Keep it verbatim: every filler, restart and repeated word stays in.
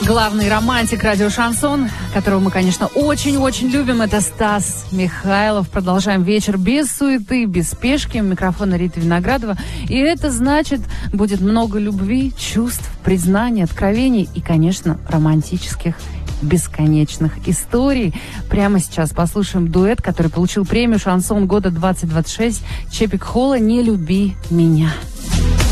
Главный романтик радио «Шансон», которого мы, конечно, очень-очень любим, это Стас Михайлов. Продолжаем вечер без суеты, без спешки. Микрофон Рита Виноградова. И это значит, будет много любви, чувств, признаний, откровений и, конечно, романтических бесконечных историй. Прямо сейчас послушаем дуэт, который получил премию «Шансон года двадцать двадцать шесть» Чепик Холла «Не люби меня».